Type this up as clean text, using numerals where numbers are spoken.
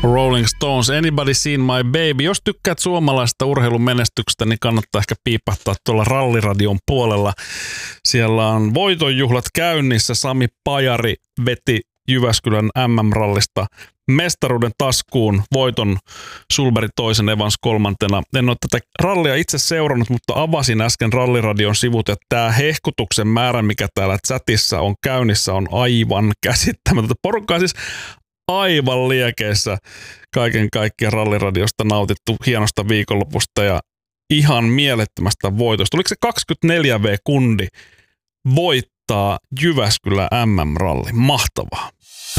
Rolling Stones, Anybody Seen My Baby. Jos tykkäät suomalaisesta urheilumenestyksestä, niin kannattaa ehkä piipahtaa tuolla Ralliradion puolella. Siellä on voitonjuhlat käynnissä. Sami Pajari veti Jyväskylän MM-rallista mestaruuden taskuun, voiton Sulberg toisen, Evans kolmantena. En ole tätä rallia itse seurannut, mutta avasin äsken Ralliradion sivut, ja tämä hehkutuksen määrä, mikä täällä chatissa on käynnissä, on aivan käsittämätöntä. Porukka on siis aivan liekeissä kaiken kaikkiaan Ralliradiosta nautittu hienosta viikonlopusta ja ihan mielettömästä voitosta. Oliko se 24V-kundi voittaa Jyväskylän MM-ralli? Mahtavaa.